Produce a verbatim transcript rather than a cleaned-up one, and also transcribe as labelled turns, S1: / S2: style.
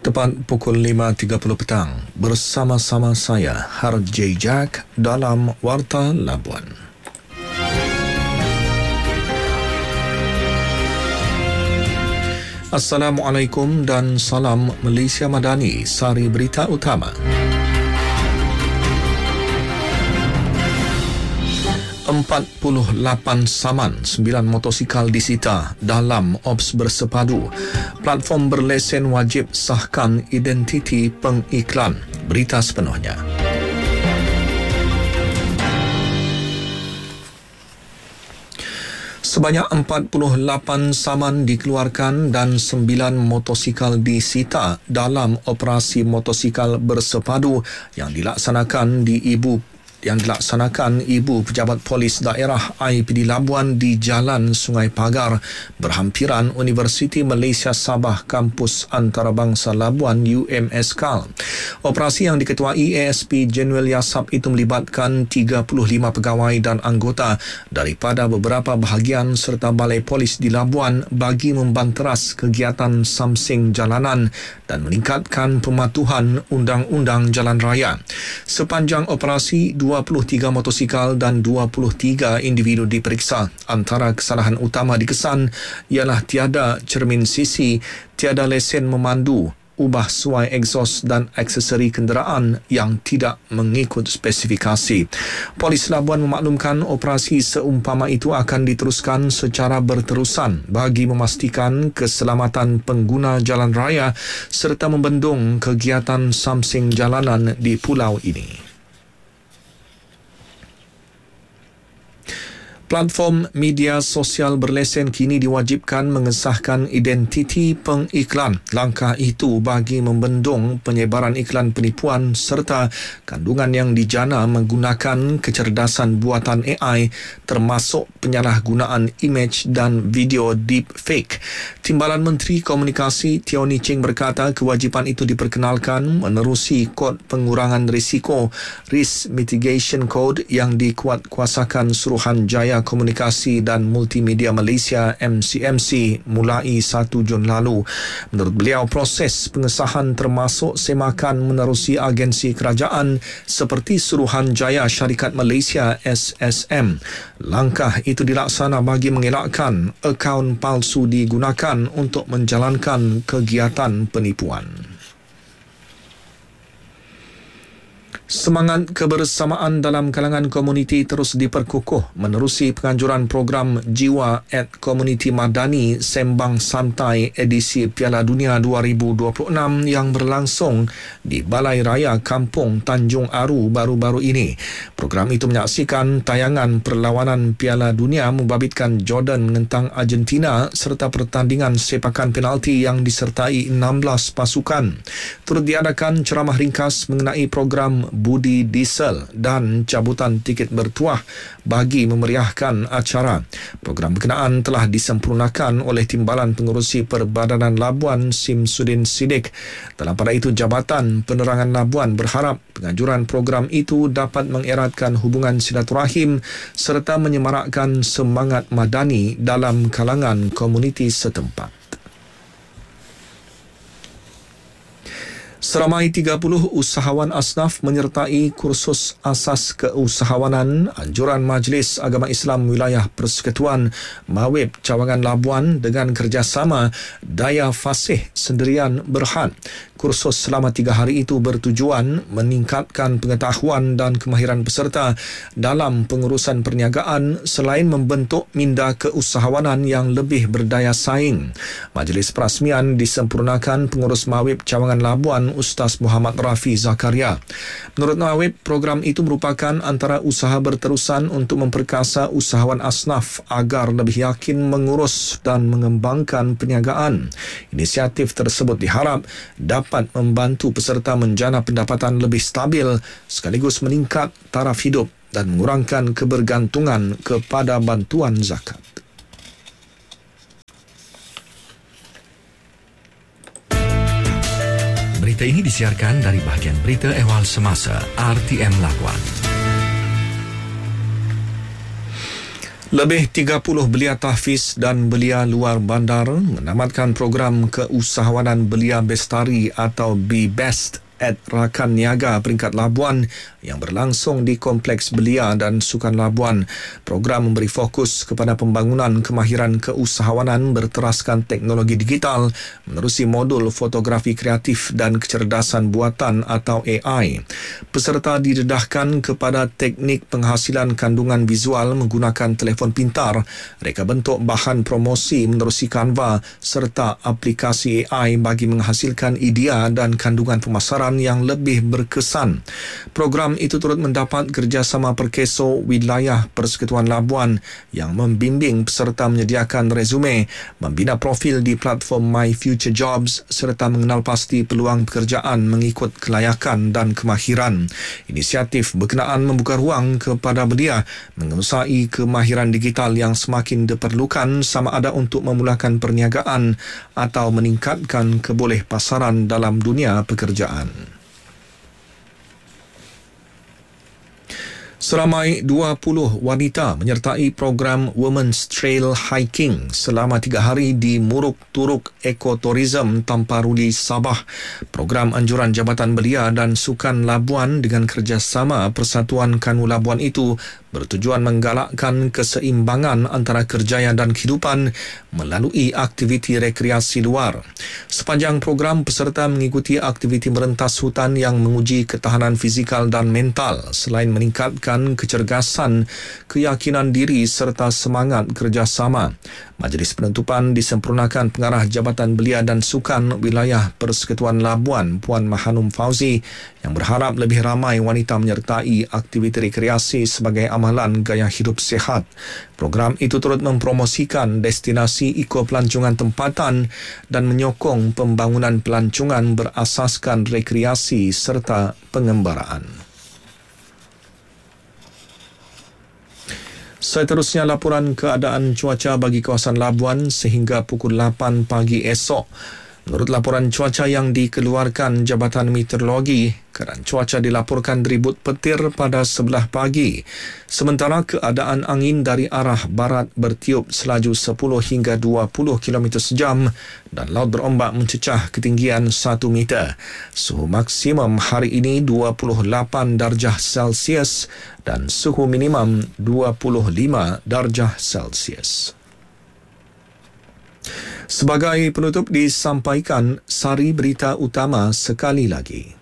S1: Tepat pukul lima tiga puluh petang, bersama-sama saya, Har J. Jack dalam Warta Labuan. Assalamualaikum dan salam Malaysia Madani, sari berita utama. empat puluh lapan saman, sembilan motosikal disita dalam Ops Bersepadu. Platform berlesen wajib sahkan identiti pengiklan. Berita sepenuhnya. Sebanyak empat puluh lapan saman dikeluarkan dan sembilan motosikal disita dalam operasi motosikal bersepadu yang dilaksanakan di Ibu yang dilaksanakan Ibu Pejabat Polis Daerah I P D Labuan di Jalan Sungai Pagar berhampiran Universiti Malaysia Sabah Kampus Antarabangsa Labuan U M S K A L. Operasi yang diketuai A S P Jenuel Yasab itu melibatkan tiga puluh lima pegawai dan anggota daripada beberapa bahagian serta balai polis di Labuan bagi membanteras kegiatan samsing jalanan dan meningkatkan pematuhan undang-undang jalan raya. Sepanjang operasi, dua puluh tiga motosikal dan dua puluh tiga individu diperiksa. Antara kesalahan utama dikesan ialah tiada cermin sisi, tiada lesen memandu, ubah suai egsos dan aksesori kenderaan yang tidak mengikut spesifikasi. Polis Labuan memaklumkan operasi seumpama itu akan diteruskan secara berterusan bagi memastikan keselamatan pengguna jalan raya serta membendung kegiatan samsing jalanan di pulau ini. Platform media sosial berlesen kini diwajibkan mengesahkan identiti pengiklan. Langkah itu bagi membendung penyebaran iklan penipuan serta kandungan yang dijana menggunakan kecerdasan buatan A I termasuk penyalahgunaan imej dan video deepfake. Timbalan Menteri Komunikasi Teo Ni Ching berkata kewajipan itu diperkenalkan menerusi kod pengurangan risiko Risk Mitigation Code yang dikuatkuasakan Suruhanjaya Komunikasi dan Multimedia Malaysia M C M C mulai satu Jun lalu. Menurut beliau, proses pengesahan termasuk semakan menerusi agensi kerajaan seperti Suruhanjaya Syarikat Malaysia S S M. Langkah itu dilaksana bagi mengelakkan akaun palsu digunakan untuk menjalankan kegiatan penipuan. Semangat kebersamaan dalam kalangan komuniti terus diperkukuh menerusi penganjuran program Jiwa at Komuniti Madani Sembang Santai edisi Piala Dunia dua ribu dua puluh enam yang berlangsung di Balai Raya Kampung Tanjung Aru baru-baru ini. Program itu menyaksikan tayangan perlawanan Piala Dunia membabitkan Jordan menentang Argentina serta pertandingan sepakan penalti yang disertai enam belas pasukan. Turut diadakan ceramah ringkas mengenai program budi diesel dan cabutan tiket bertuah bagi memeriahkan acara. Program berkenaan telah disempurnakan oleh Timbalan Pengurusi Perbadanan Labuan Sim Sudin Siddiq. Dalam pada itu, Jabatan Penerangan Labuan berharap penganjuran program itu dapat mengeratkan hubungan silaturahim serta menyemarakkan semangat madani dalam kalangan komuniti setempat. Seramai tiga puluh usahawan asnaf menyertai kursus asas keusahawanan anjuran Majlis Agama Islam Wilayah Persekutuan Mawib Cawangan Labuan dengan kerjasama Daya Fasih Sendirian Berhad. Kursus selama tiga hari itu bertujuan meningkatkan pengetahuan dan kemahiran peserta dalam pengurusan perniagaan selain membentuk minda keusahawanan yang lebih berdaya saing. Majlis perasmian disempurnakan Pengurus Mawib Cawangan Labuan Ustaz Muhammad Rafi Zakaria. Menurut Mawib, program itu merupakan antara usaha berterusan untuk memperkasa usahawan asnaf agar lebih yakin mengurus dan mengembangkan perniagaan. Inisiatif tersebut diharap dapat dapat membantu peserta menjana pendapatan lebih stabil sekaligus meningkat taraf hidup dan mengurangkan kebergantungan kepada bantuan zakat.
S2: Berita ini disiarkan dari bahagian berita ehwal semasa R T M Labuan.
S1: Lebih tiga puluh belia tahfiz dan belia luar bandar menamatkan program keusahawanan belia bestari atau B B E S T at Rakan Niaga peringkat Labuan yang berlangsung di Kompleks Belia dan Sukan Labuan. Program memberi fokus kepada pembangunan kemahiran keusahawanan berteraskan teknologi digital menerusi modul fotografi kreatif dan kecerdasan buatan atau A I. Peserta didedahkan kepada teknik penghasilan kandungan visual menggunakan telefon pintar, reka bentuk bahan promosi menerusi Canva serta aplikasi A I bagi menghasilkan idea dan kandungan pemasaran yang lebih berkesan. Program itu turut mendapat kerjasama Perkeso Wilayah Persekutuan Labuan yang membimbing peserta menyediakan resume, membina profil di platform My Future Jobs serta mengenal pasti peluang pekerjaan mengikut kelayakan dan kemahiran. Inisiatif berkenaan membuka ruang kepada belia menguasai kemahiran digital yang semakin diperlukan sama ada untuk memulakan perniagaan atau meningkatkan keboleh pasaran dalam dunia pekerjaan. Seramai dua puluh wanita menyertai program Women's Trail Hiking selama tiga hari di Muruk Turuk Ekotourism Tamparuli, Sabah. Program anjuran Jabatan Belia dan Sukan Labuan dengan kerjasama Persatuan Kanu Labuan itu bertujuan menggalakkan keseimbangan antara kerjaya dan kehidupan melalui aktiviti rekreasi luar. Sepanjang program, peserta mengikuti aktiviti merentas hutan yang menguji ketahanan fizikal dan mental selain meningkatkan kecergasan, keyakinan diri serta semangat kerjasama. Majlis penutupan disempurnakan Pengarah Jabatan Belia dan Sukan Wilayah Persekutuan Labuan, Puan Mahanum Fauzi, yang berharap lebih ramai wanita menyertai aktiviti rekreasi sebagai amalan gaya hidup sihat. Program itu turut mempromosikan destinasi eko-pelancongan tempatan dan menyokong pembangunan pelancongan berasaskan rekreasi serta pengembaraan. Seterusnya laporan keadaan cuaca bagi kawasan Labuan sehingga pukul lapan pagi esok. Menurut laporan cuaca yang dikeluarkan Jabatan Meteorologi, keadaan cuaca dilaporkan deribut petir pada sebelah pagi. Sementara keadaan angin dari arah barat bertiup selaju sepuluh hingga dua puluh kilometer sejam dan laut berombak mencecah ketinggian satu meter. Suhu maksimum hari ini dua puluh lapan darjah Celsius dan suhu minimum dua puluh lima darjah Celsius. Sebagai penutup disampaikan sari berita utama sekali lagi.